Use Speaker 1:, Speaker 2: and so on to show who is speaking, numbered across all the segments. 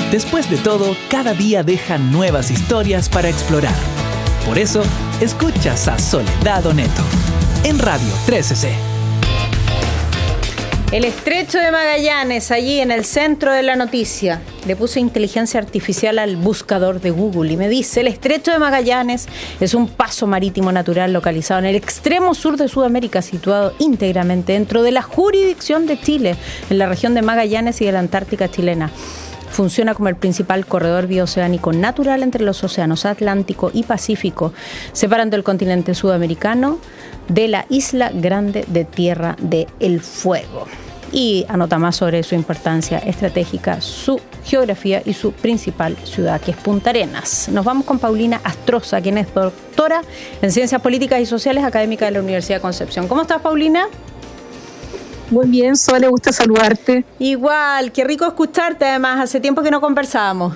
Speaker 1: Después de todo, cada día deja nuevas historias para explorar. Por eso, escuchas a Soledad Oneto en Radio 13C.
Speaker 2: El Estrecho de Magallanes, allí en el centro de la noticia. Le puse inteligencia artificial al buscador de Google y me dice: el Estrecho de Magallanes es un paso marítimo natural localizado en el extremo sur de Sudamérica, situado íntegramente dentro de la jurisdicción de Chile, en la región de Magallanes y de la Antártica chilena. Funciona como el principal corredor bioceánico natural entre los océanos Atlántico y Pacífico, separando el continente sudamericano de la isla grande de Tierra del Fuego. Y anota más sobre su importancia estratégica, su geografía y su principal ciudad, que es Punta Arenas. Nos vamos con Paulina Astroza, quien es doctora en Ciencias Políticas y Sociales, académica de la Universidad de Concepción. ¿Cómo estás, Paulina?
Speaker 3: Muy bien, Sole, gusta saludarte.
Speaker 2: Igual, qué rico escucharte, además, hace tiempo que no conversábamos.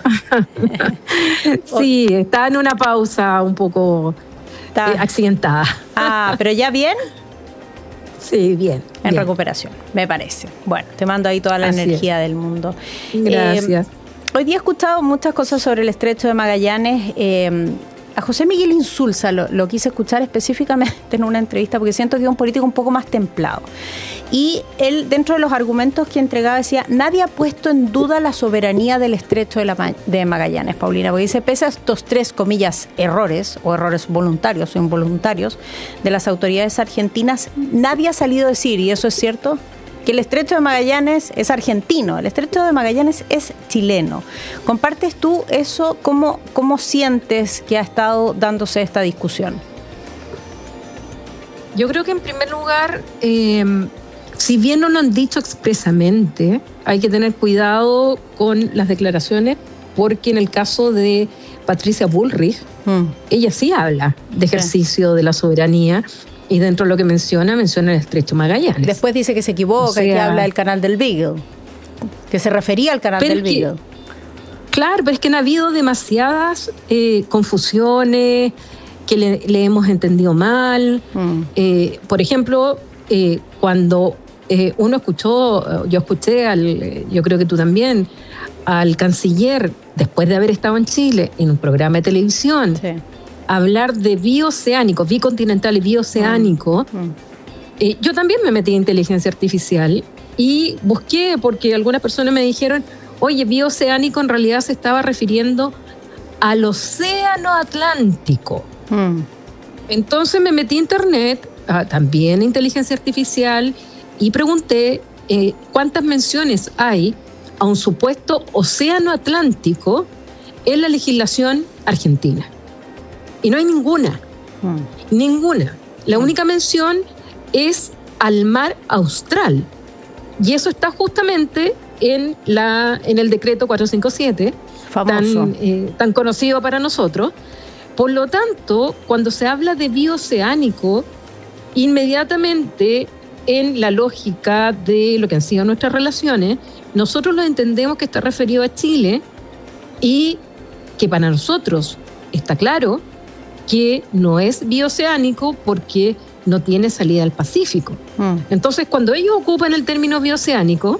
Speaker 3: Sí, estaba en una pausa un poco accidentada.
Speaker 2: Ah, ¿pero ya bien?
Speaker 3: Sí, bien.
Speaker 2: En recuperación, me parece. Bueno, te mando ahí toda la energía del mundo.
Speaker 3: Gracias.
Speaker 2: Hoy día he escuchado muchas cosas sobre el Estrecho de Magallanes. A José Miguel Insulza lo quise escuchar específicamente en una entrevista porque siento que es un político un poco más templado. Y él, dentro de los argumentos que entregaba, decía: nadie ha puesto en duda la soberanía del Estrecho de Magallanes, Paulina, porque dice: pese a estos tres, comillas, errores, o errores voluntarios o involuntarios, de las autoridades argentinas, nadie ha salido a decir, y eso es cierto, que el Estrecho de Magallanes es argentino, el Estrecho de Magallanes es chileno. ¿Compartes tú eso? ¿Cómo sientes que ha estado dándose esta discusión?
Speaker 3: Yo creo que en primer lugar, si bien no lo han dicho expresamente, hay que tener cuidado con las declaraciones, porque en el caso de Patricia Bullrich, ella sí habla de ejercicio de la soberanía. Y dentro de lo que menciona el Estrecho Magallanes.
Speaker 2: Después dice que se equivoca, o sea, que habla del canal del Beagle, que se refería al canal del Beagle.
Speaker 3: Claro, pero es que han habido demasiadas confusiones, que le hemos entendido mal. Por ejemplo, cuando uno escuchó, yo escuché, yo creo que tú también, al canciller, después de haber estado en Chile, en un programa de televisión, sí, hablar de bioceánico, bicontinental y bioceánico. Yo también me metí en inteligencia artificial y busqué, porque algunas personas me dijeron: oye, bioceánico en realidad se estaba refiriendo al océano Atlántico. Entonces me metí a internet, también inteligencia artificial, y pregunté cuántas menciones hay a un supuesto océano Atlántico en la legislación argentina. Y no hay ninguna. Ninguna. La única mención es al mar austral. Y eso está justamente en el decreto 457, tan conocido para nosotros. Por lo tanto, cuando se habla de bioceánico, inmediatamente en la lógica de lo que han sido nuestras relaciones, nosotros lo entendemos que está referido a Chile y que para nosotros está claro que no es bioceánico porque no tiene salida al Pacífico. Entonces, cuando ellos ocupan el término bioceánico,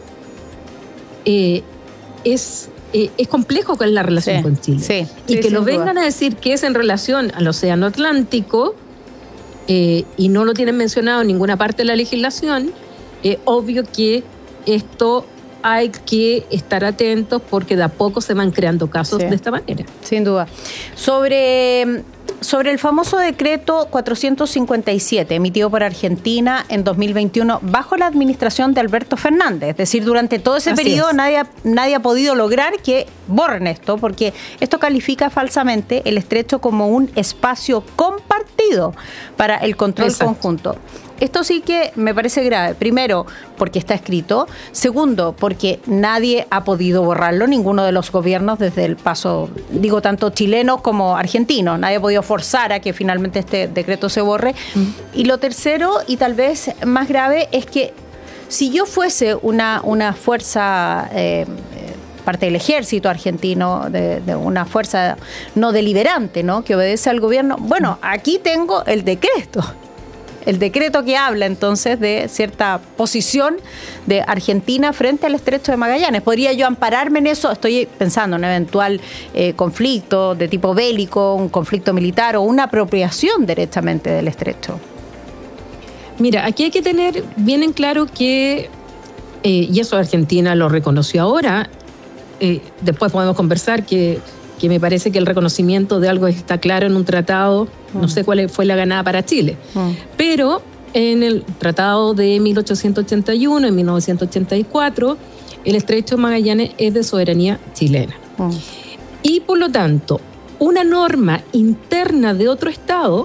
Speaker 3: es complejo con la relación con Chile.
Speaker 2: Sí,
Speaker 3: y que lo vengan
Speaker 2: duda
Speaker 3: a decir que es en relación al océano Atlántico y no lo tienen mencionado en ninguna parte de la legislación, obvio que esto hay que estar atentos porque de a poco se van creando casos de esta manera.
Speaker 2: Sin duda. Sobre el famoso decreto 457 emitido por Argentina en 2021 bajo la administración de Alberto Fernández, es decir, durante todo ese periodo nadie ha podido lograr que borren esto, porque esto califica falsamente el Estrecho como un espacio compartido para el control conjunto. Esto sí que me parece grave. Primero, porque está escrito. Segundo, porque nadie ha podido borrarlo, ninguno de los gobiernos desde el paso, digo, tanto chilenos como argentinos. Nadie ha podido forzar a que finalmente este decreto se borre. Y lo tercero, y tal vez más grave, es que si yo fuese una fuerza parte del ejército argentino, de una fuerza no deliberante, ¿no?, que obedece al gobierno, bueno, aquí tengo el decreto. el decreto que habla entonces de cierta posición de Argentina frente al Estrecho de Magallanes. ¿Podría yo ampararme en eso? Estoy pensando en un eventual conflicto de tipo bélico, un conflicto militar o una apropiación directamente del Estrecho.
Speaker 3: Mira, aquí hay que tener bien en claro que, y eso Argentina lo reconoció ahora, después podemos conversar que me parece que el reconocimiento de algo está claro en un tratado, no sé cuál fue la ganada para Chile, pero en el tratado de 1881, en 1984, el Estrecho de Magallanes es de soberanía chilena. Y por lo tanto, una norma interna de otro Estado,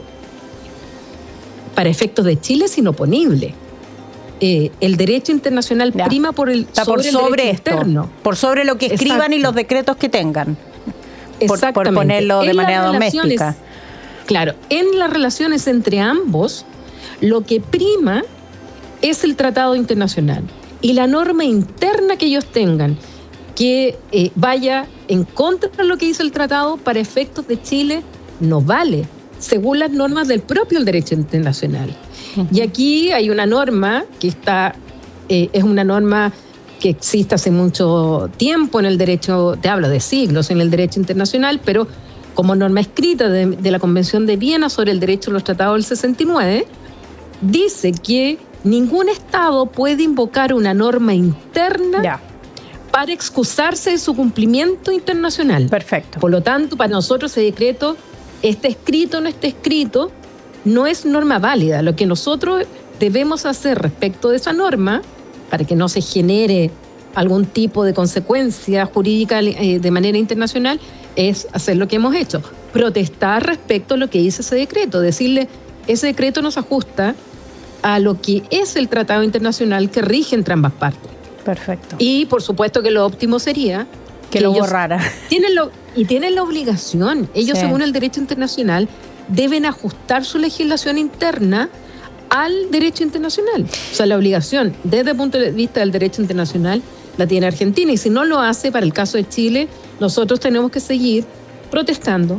Speaker 3: para efectos de Chile, es inoponible. El derecho internacional prima por el derecho interno.
Speaker 2: Por sobre lo que escriban y los decretos que tengan. Por ponerlo de manera doméstica.
Speaker 3: Claro, en las relaciones entre ambos, lo que prima es el tratado internacional. Y la norma interna que ellos tengan, que vaya en contra de lo que dice el tratado, para efectos de Chile, no vale, según las normas del propio derecho internacional. Y aquí hay una norma que es una norma que existe hace mucho tiempo en el derecho, te hablo de siglos en el derecho internacional, pero como norma escrita de la Convención de Viena sobre el derecho de los tratados del 69, dice que ningún Estado puede invocar una norma interna para excusarse de su cumplimiento internacional.
Speaker 2: Perfecto.
Speaker 3: Por lo tanto, para nosotros ese decreto, esté escrito o no esté escrito, no es norma válida. Lo que nosotros debemos hacer respecto de esa norma, para que no se genere algún tipo de consecuencia jurídica de manera internacional, es hacer lo que hemos hecho, protestar respecto a lo que dice ese decreto, decirle, ese decreto nos ajusta a lo que es el tratado internacional que rige entre ambas partes.
Speaker 2: Perfecto.
Speaker 3: Y por supuesto que lo óptimo sería
Speaker 2: que lo borrara. Tienen
Speaker 3: la obligación, ellos según el derecho internacional deben ajustar su legislación interna al derecho internacional. O sea, la obligación desde el punto de vista del derecho internacional la tiene Argentina, y si no lo hace, para el caso de Chile, nosotros tenemos que seguir protestando,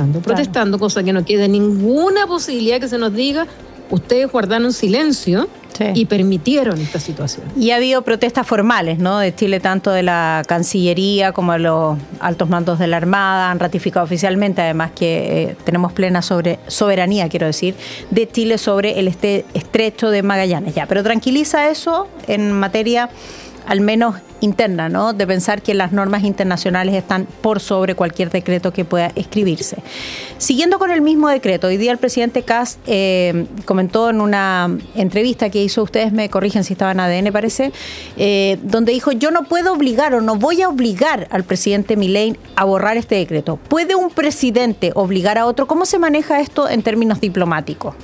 Speaker 3: cosa que no quede ninguna posibilidad que se nos diga, ustedes guardaron silencio y permitieron esta situación.
Speaker 2: Y ha habido protestas formales, ¿no?, de Chile, tanto de la Cancillería como de los altos mandos de la Armada. Han ratificado oficialmente, además, que tenemos plena soberanía, quiero decir, de Chile sobre el Estrecho de Magallanes. Pero tranquiliza eso en materia al menos interna, ¿no?, de pensar que las normas internacionales están por sobre cualquier decreto que pueda escribirse. Siguiendo con el mismo decreto, hoy día el presidente Kast comentó en una entrevista que hizo, ustedes me corrigen si estaba en ADN, parece, donde dijo, yo no puedo obligar o no voy a obligar al presidente Milei a borrar este decreto. ¿Puede un presidente obligar a otro? ¿Cómo se maneja esto en términos diplomáticos?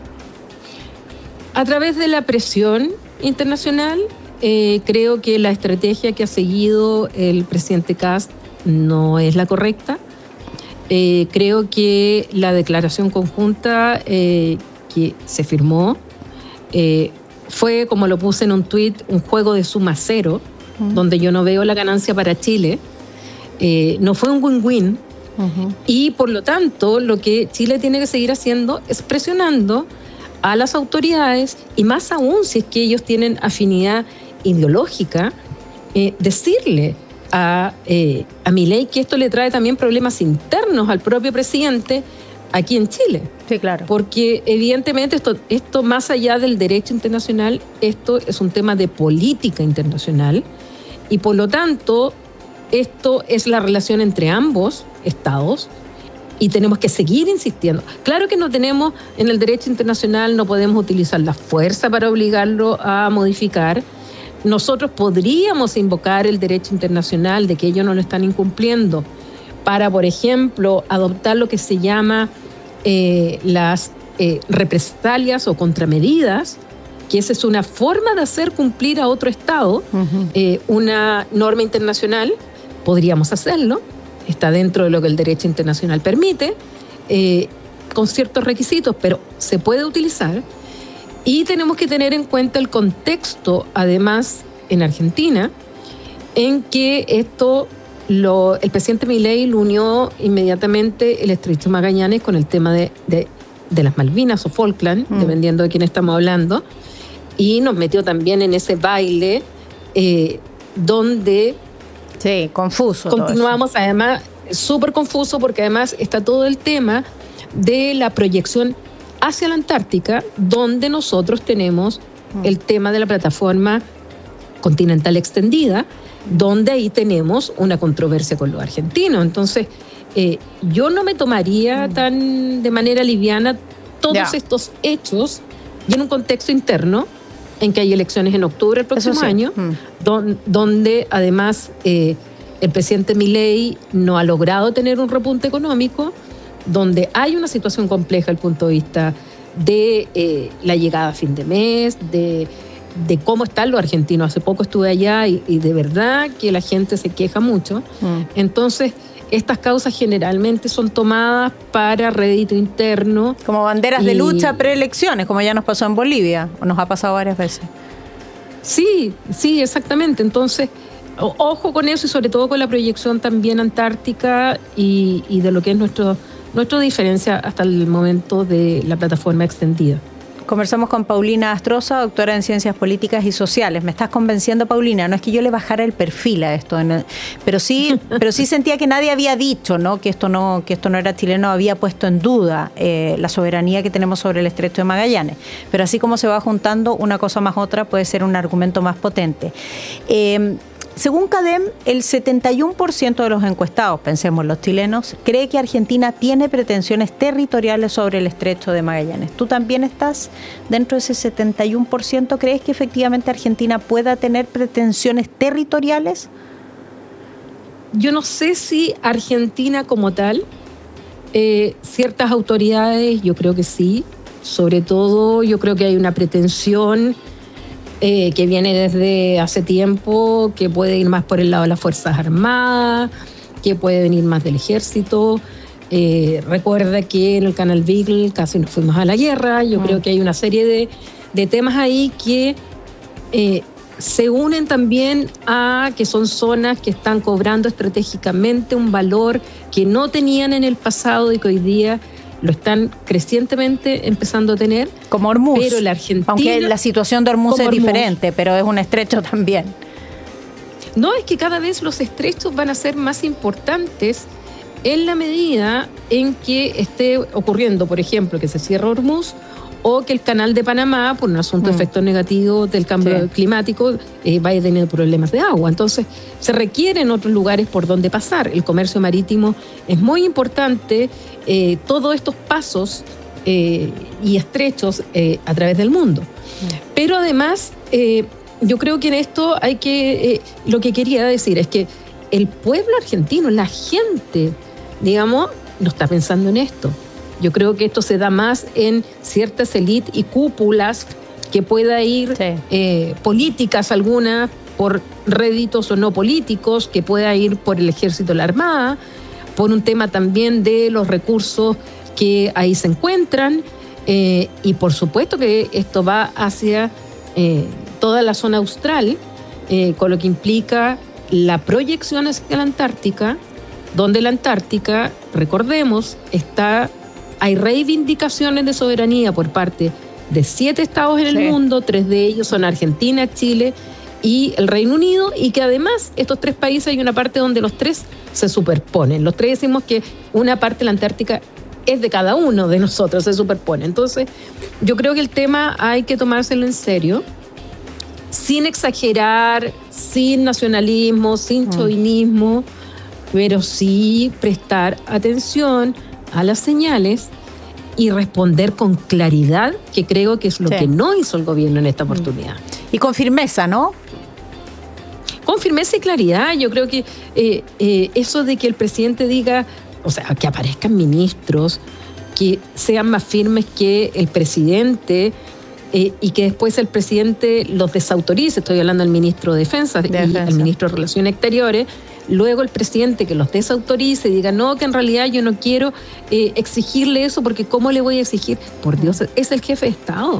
Speaker 3: A través de la presión internacional. Creo que la estrategia que ha seguido el presidente Kast no es la correcta. Creo que la declaración conjunta que se firmó fue, como lo puse en un tuit, un juego de suma cero, donde yo no veo la ganancia para Chile. No fue un win-win. Y por lo tanto, lo que Chile tiene que seguir haciendo es presionando a las autoridades, y más aún si es que ellos tienen afinidad ideológica, decirle a Milei que esto le trae también problemas internos al propio presidente aquí en Chile.
Speaker 2: Sí, claro.
Speaker 3: Porque evidentemente esto más allá del derecho internacional, esto es un tema de política internacional, y por lo tanto esto es la relación entre ambos estados, y tenemos que seguir insistiendo. Claro que no tenemos, en el derecho internacional no podemos utilizar la fuerza para obligarlo a modificar. Nosotros podríamos invocar el derecho internacional de que ellos no lo están incumpliendo para, por ejemplo, adoptar lo que se llama las represalias o contramedidas, que esa es una forma de hacer cumplir a otro Estado una norma internacional. Podríamos hacerlo, está dentro de lo que el derecho internacional permite, con ciertos requisitos, pero se puede utilizar. Y tenemos que tener en cuenta el contexto, además, en Argentina, en que el presidente Milei lo unió inmediatamente el Estrecho de Magallanes con el tema de de las Malvinas o Falkland, dependiendo de quién estamos hablando, y nos metió también en ese baile donde...
Speaker 2: Sí, confuso.
Speaker 3: Continuamos, además, súper confuso, porque además está todo el tema de la proyección hacia la Antártica, donde nosotros tenemos el tema de la plataforma continental extendida, donde ahí tenemos una controversia con los argentinos. Entonces, yo no me tomaría tan de manera liviana todos estos hechos, y en un contexto interno, en que hay elecciones en octubre del próximo año, donde además el presidente Milei no ha logrado tener un repunte económico, donde hay una situación compleja desde el punto de vista de la llegada a fin de mes, de cómo están los argentinos. Hace poco estuve allá y de verdad que la gente se queja mucho. Entonces, estas causas generalmente son tomadas para rédito interno.
Speaker 2: Como banderas de lucha preelecciones, como ya nos pasó en Bolivia, o nos ha pasado varias veces.
Speaker 3: Sí, exactamente. Entonces, ojo con eso, y sobre todo con la proyección también antártica y de lo que es nuestra diferencia hasta el momento de la plataforma extendida.
Speaker 2: Conversamos con Paulina Astroza, doctora en Ciencias Políticas y Sociales. Me estás convenciendo, Paulina. No es que yo le bajara el perfil a esto, pero sí sentía que nadie había dicho, ¿no? Que esto no era chileno, había puesto en duda la soberanía que tenemos sobre el Estrecho de Magallanes. Pero así como se va juntando una cosa más otra, puede ser un argumento más potente. Según CADEM, el 71% de los encuestados, pensemos los chilenos, cree que Argentina tiene pretensiones territoriales sobre el Estrecho de Magallanes. ¿Tú también estás dentro de ese 71%? ¿Crees que efectivamente Argentina pueda tener pretensiones territoriales?
Speaker 3: Yo no sé si Argentina como tal, ciertas autoridades, yo creo que sí. Sobre todo, yo creo que hay una pretensión que viene desde hace tiempo, que puede ir más por el lado de las Fuerzas Armadas, que puede venir más del Ejército. Recuerda que en el Canal Beagle casi nos fuimos a la guerra. Yo creo que hay una serie de temas ahí que se unen también a que son zonas que están cobrando estratégicamente un valor que no tenían en el pasado y que hoy día lo están crecientemente empezando a tener.
Speaker 2: Como Hormuz,
Speaker 3: pero la Argentina,
Speaker 2: aunque la situación de Hormuz es diferente, pero es un estrecho también.
Speaker 3: No, es que cada vez los estrechos van a ser más importantes en la medida en que esté ocurriendo, por ejemplo, que se cierre Hormuz, o que el canal de Panamá, por un asunto de efectos negativos del cambio climático, vaya teniendo problemas de agua. Entonces, se requieren otros lugares por donde pasar. El comercio marítimo es muy importante, todos estos pasos y estrechos a través del mundo. Pero además, yo creo que en esto hay que, lo que quería decir es que el pueblo argentino, la gente, digamos, no está pensando en esto. Yo creo que esto se da más en ciertas élites y cúpulas que pueda ir, políticas algunas, por réditos o no políticos, que pueda ir por el Ejército o la Armada, por un tema también de los recursos que ahí se encuentran, y por supuesto que esto va hacia toda la zona austral, con lo que implica la proyección hacia la Antártica, donde la Antártica, recordemos, hay reivindicaciones de soberanía por parte de 7 estados en el mundo, 3 de ellos son Argentina, Chile y el Reino Unido, y que además estos 3 países hay una parte donde los 3 se superponen. Los 3 decimos que una parte de la Antártica es de cada uno de nosotros, se superpone. Entonces, yo creo que el tema hay que tomárselo en serio, sin exagerar, sin nacionalismo, sin chauvinismo, pero sí prestar atención a las señales y responder con claridad, que creo que es lo que no hizo el gobierno en esta oportunidad.
Speaker 2: Y con firmeza, ¿no?
Speaker 3: Con firmeza y claridad. Yo creo que eso de que el presidente diga, o sea, que aparezcan ministros que sean más firmes que el presidente, y que después el presidente los desautorice. Estoy hablando del ministro de Defensa y el ministro de Relaciones Exteriores. Luego el presidente que los desautorice y diga, no, que en realidad yo no quiero exigirle eso, porque ¿cómo le voy a exigir? Por Dios, es el jefe de Estado.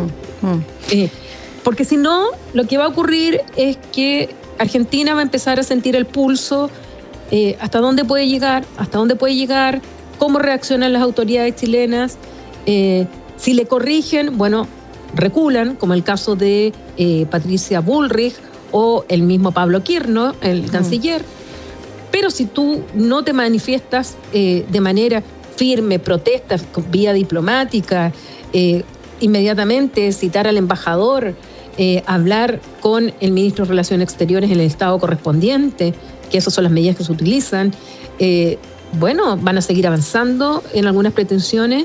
Speaker 3: Porque si no, lo que va a ocurrir es que Argentina va a empezar a sentir el pulso, hasta dónde puede llegar, cómo reaccionan las autoridades chilenas, Si le corrigen, bueno, reculan, como el caso de Patricia Bullrich o el mismo Pablo Kirchner, el canciller. Pero si tú no te manifiestas de manera firme, protestas vía diplomática, inmediatamente citar al embajador, hablar con el ministro de Relaciones Exteriores en el estado correspondiente, que esas son las medidas que se utilizan, bueno, van a seguir avanzando en algunas pretensiones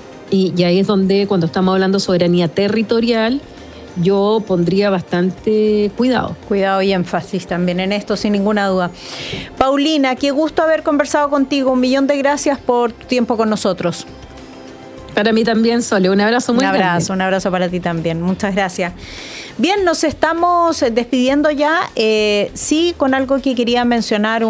Speaker 3: y ahí es donde, cuando estamos hablando de soberanía territorial, yo pondría bastante cuidado.
Speaker 2: Cuidado y énfasis también en esto, sin ninguna duda. Paulina, qué gusto haber conversado contigo. 1.000.000 de gracias por tu tiempo con nosotros.
Speaker 3: Para mí también, Sole. Un abrazo muy grande.
Speaker 2: Un abrazo para ti también. Muchas gracias. Bien, nos estamos despidiendo ya. Sí, con algo que quería mencionar,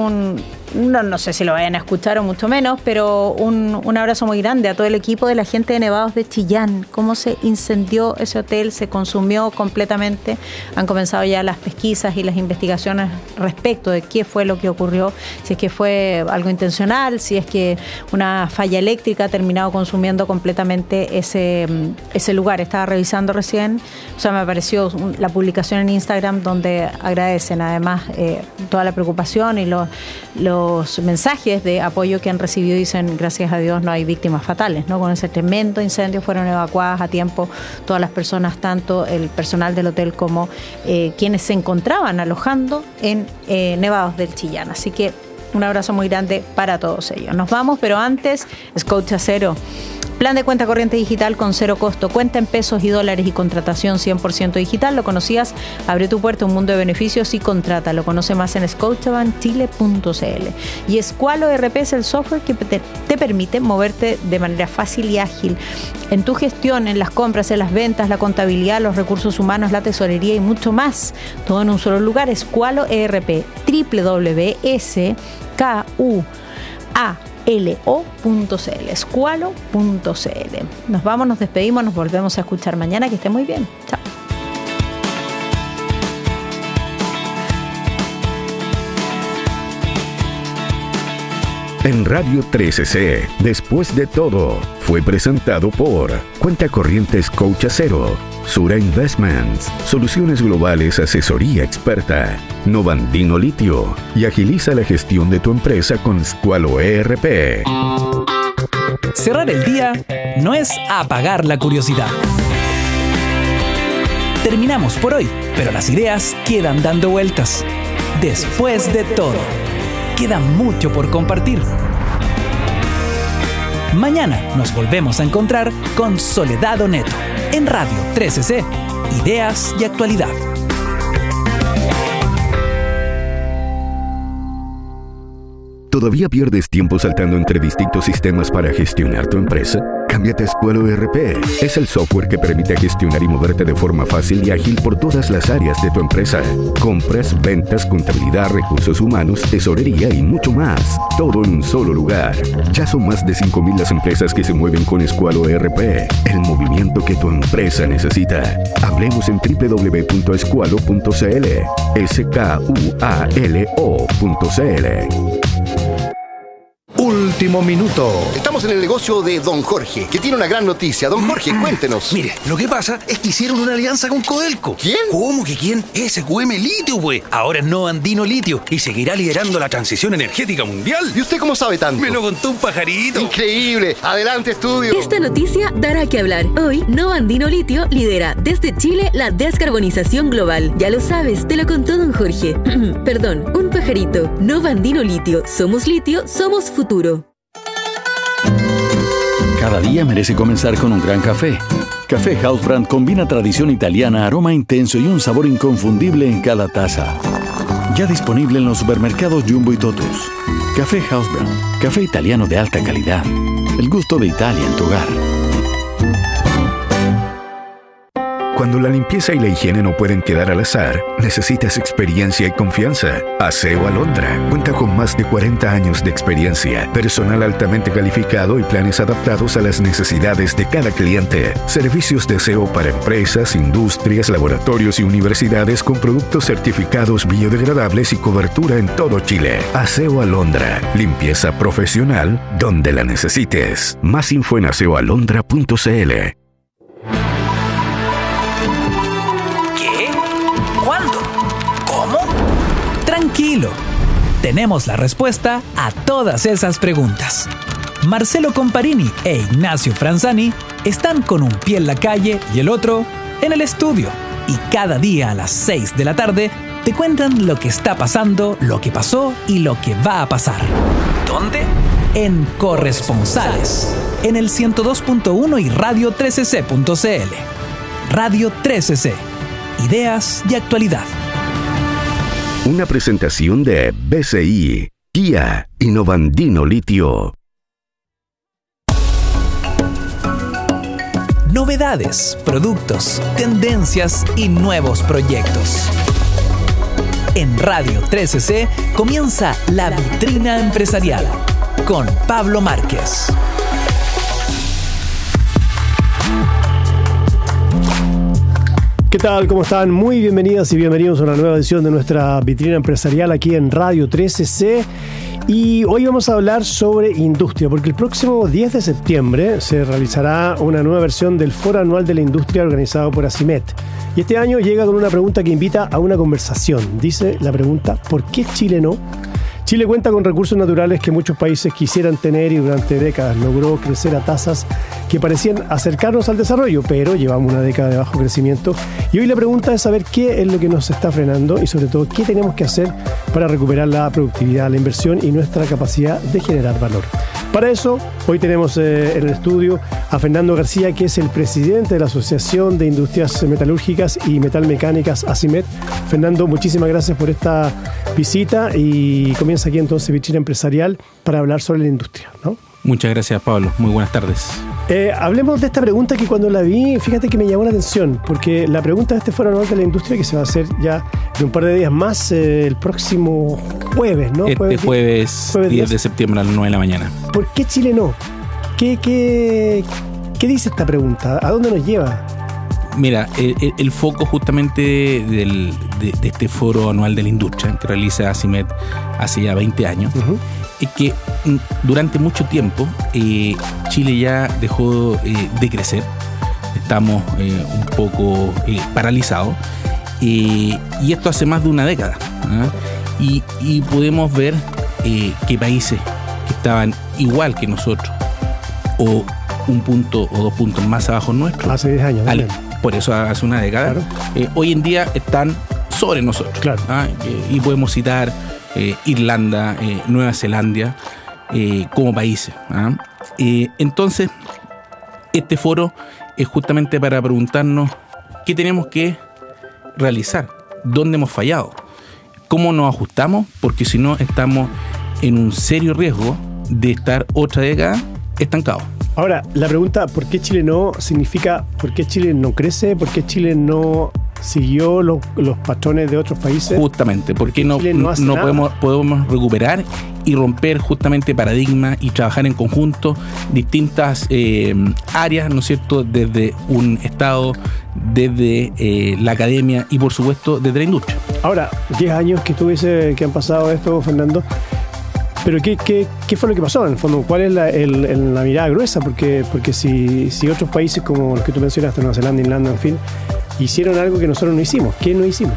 Speaker 2: no sé si lo vayan a escuchar o mucho menos, pero un abrazo muy grande a todo el equipo de la gente de Nevados de Chillán. Cómo se incendió ese hotel, se consumió completamente. Han comenzado ya las pesquisas y las investigaciones respecto de qué fue lo que ocurrió, si es que fue algo intencional, si es que una falla eléctrica ha terminado consumiendo completamente ese lugar. Estaba revisando recién, o sea, me apareció la publicación en Instagram donde agradecen además toda la preocupación y los mensajes de apoyo que han recibido. Dicen, gracias a Dios no hay víctimas fatales, ¿no? Con ese tremendo incendio fueron evacuadas a tiempo todas las personas, tanto el personal del hotel como quienes se encontraban alojando en Nevados del Chillán. Así que un abrazo muy grande para todos ellos. Nos vamos, pero antes, Scotiabank. Plan de cuenta corriente digital con cero costo, cuenta en pesos y dólares y contratación 100% digital. ¿Lo conocías? Abre tu puerta a un mundo de beneficios y contrata. Lo conoce más en scotiabankchile.cl. Y Squalo ERP es el software que te permite moverte de manera fácil y ágil en tu gestión, en las compras, en las ventas, la contabilidad, los recursos humanos, la tesorería y mucho más. Todo en un solo lugar. Squalo ERP, www.squalo.cl, squalo.cl. Nos vamos, nos despedimos, nos volvemos a escuchar mañana. Que esté muy bien. Chao.
Speaker 4: En Radio 13C, Después de Todo, fue presentado por Cuenta Corriente Scotiabank, Sura Investments, Soluciones Globales, Asesoría Experta, Novandino Litio, y agiliza la gestión de tu empresa con Squalo ERP.
Speaker 1: Cerrar el día no es apagar la curiosidad. Terminamos por hoy, pero las ideas quedan dando vueltas. Después de todo, queda mucho por compartir. Mañana nos volvemos a encontrar con Soledad Oneto en Radio 13C, Ideas y Actualidad.
Speaker 4: ¿Todavía pierdes tiempo saltando entre distintos sistemas para gestionar tu empresa? Cámbiate a Squalo ERP. Es el software que permite gestionar y moverte de forma fácil y ágil por todas las áreas de tu empresa. Compras, ventas, contabilidad, recursos humanos, tesorería y mucho más. Todo en un solo lugar. Ya son más de 5,000 las empresas que se mueven con Squalo ERP. El movimiento que tu empresa necesita. Hablemos en www.squalo.cl. SKUALO.cl.
Speaker 5: Último minuto. Estamos en el negocio de Don Jorge, que tiene una gran noticia. Don Jorge, cuéntenos.
Speaker 6: Mire, lo que pasa es que hicieron una alianza con Codelco.
Speaker 5: ¿Quién?
Speaker 6: ¿Cómo que quién? SQM Litio, güey. Ahora es Novandino Litio y seguirá liderando la transición energética mundial.
Speaker 5: ¿Y usted cómo sabe tanto?
Speaker 6: Me lo contó un pajarito.
Speaker 5: Increíble. Adelante, estudio.
Speaker 7: Esta noticia dará que hablar. Hoy, Novandino Litio lidera desde Chile la descarbonización global. Ya lo sabes, te lo contó Don Jorge. Perdón, un pajarito. Novandino Litio. Somos litio, somos futuro.
Speaker 8: Cada día merece comenzar con un gran café. Café House Brand combina tradición italiana, aroma intenso y un sabor inconfundible en cada taza. Ya disponible en los supermercados Jumbo y Totus. Café House Brand, café italiano de alta calidad. El gusto de Italia en tu hogar.
Speaker 4: Cuando la limpieza y la higiene no pueden quedar al azar, necesitas experiencia y confianza. Aseo Alondra cuenta con más de 40 años de experiencia, personal altamente calificado y planes adaptados a las necesidades de cada cliente. Servicios de aseo para empresas, industrias, laboratorios y universidades con productos certificados biodegradables y cobertura en todo Chile. Aseo Alondra, limpieza profesional donde la necesites. Más info en aseoalondra.cl.
Speaker 1: Tranquilo, tenemos la respuesta a todas esas preguntas. Marcelo Comparini e Ignacio Franzani están con un pie en la calle y el otro en el estudio. Y cada día a las 6 de la tarde te cuentan lo que está pasando, lo que pasó y lo que va a pasar. ¿Dónde? En Corresponsales, en el 102.1 y radio 13c.cl. Radio 13c. Ideas y actualidad.
Speaker 4: Una presentación de BCI, Kia y Novandino Litio.
Speaker 1: Novedades, productos, tendencias y nuevos proyectos. En Radio 13C comienza La Vitrina Empresarial con Pablo Márquez.
Speaker 9: ¿Qué tal? ¿Cómo están? Muy bienvenidas y bienvenidos a una nueva edición de nuestra Vitrina Empresarial aquí en Radio 13C. Y hoy vamos a hablar sobre industria, porque el próximo 10 de septiembre se realizará una nueva versión del Foro Anual de la Industria organizado por ACIMET. Y este año llega con una pregunta que invita a una conversación. Dice la pregunta, ¿por qué Chile no? Chile cuenta con recursos naturales que muchos países quisieran tener y durante décadas logró crecer a tasas que parecían acercarnos al desarrollo, pero llevamos una década de bajo crecimiento. Y hoy la pregunta es saber qué es lo que nos está frenando y sobre todo qué tenemos que hacer para recuperar la productividad, la inversión y nuestra capacidad de generar valor. Para eso, hoy tenemos en el estudio a Fernando García, que es el presidente de la Asociación de Industrias Metalúrgicas y Metalmecánicas ACIMET. Fernando, muchísimas gracias por esta visita y comienza aquí entonces Vitrina Empresarial para hablar sobre la industria, ¿no?
Speaker 10: Muchas gracias, Pablo. Muy buenas tardes.
Speaker 9: Hablemos de esta pregunta que cuando la vi, fíjate que me llamó la atención, porque la pregunta de este Foro Anual de la Industria que se va a hacer ya en un par de días más, el próximo jueves, ¿no?
Speaker 10: Jueves 10 de septiembre a las 9 de la mañana.
Speaker 9: ¿Por qué Chile no? ¿Qué dice esta pregunta? ¿A dónde nos lleva?
Speaker 10: Mira, el foco justamente de este Foro Anual de la Industria que realiza ACIMET hace ya 20 años, es que durante mucho tiempo Chile ya dejó de crecer. Estamos un poco paralizados y esto hace más de una década, ¿eh? Y podemos ver que países que estaban igual que nosotros o un punto o 2 puntos más abajo nuestro
Speaker 9: hace 10 años
Speaker 10: por eso hace una década, claro. Hoy en día están sobre nosotros,
Speaker 9: claro.
Speaker 10: Y podemos citar Irlanda, Nueva Zelanda como países. Entonces, este foro es justamente para preguntarnos qué tenemos que realizar, dónde hemos fallado, cómo nos ajustamos, porque si no estamos en un serio riesgo de estar otra década estancados.
Speaker 9: Ahora, la pregunta ¿por qué Chile no? Significa ¿por qué Chile no crece? ¿Por qué Chile no siguió los patrones de otros países?
Speaker 10: Justamente, porque no podemos recuperar y romper justamente paradigmas y trabajar en conjunto distintas áreas, ¿no es cierto?, desde un Estado, desde la academia y por supuesto desde la industria.
Speaker 9: Ahora, 10 años que han pasado esto, Fernando, pero ¿qué fue lo que pasó en el fondo? ¿Cuál es la mirada gruesa? Porque si otros países como los que tú mencionaste, Nueva Zelanda, Irlanda, en fin, hicieron algo que nosotros no hicimos. ¿Qué no hicimos?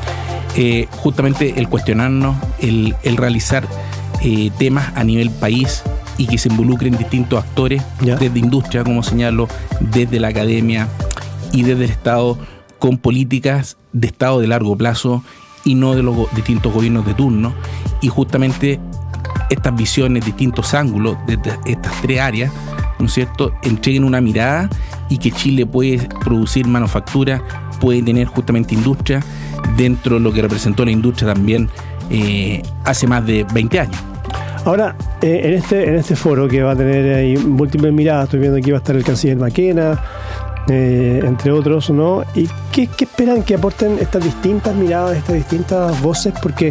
Speaker 10: Justamente el cuestionarnos, el realizar temas a nivel país y que se involucren distintos actores, desde industria, como señalo, desde la academia y desde el Estado, con políticas de Estado de largo plazo y no de los distintos gobiernos de turno. Y justamente estas visiones, distintos ángulos de estas 3 áreas, ¿no es cierto?, entreguen una mirada y que Chile puede producir manufactura, puede tener justamente industria dentro de lo que representó la industria también hace más de 20 años.
Speaker 9: Ahora, en este foro que va a tener ahí múltiples miradas, estoy viendo aquí va a estar el canciller Maquena, entre otros, ¿no? ¿Y qué esperan que aporten estas distintas miradas, estas distintas voces? Porque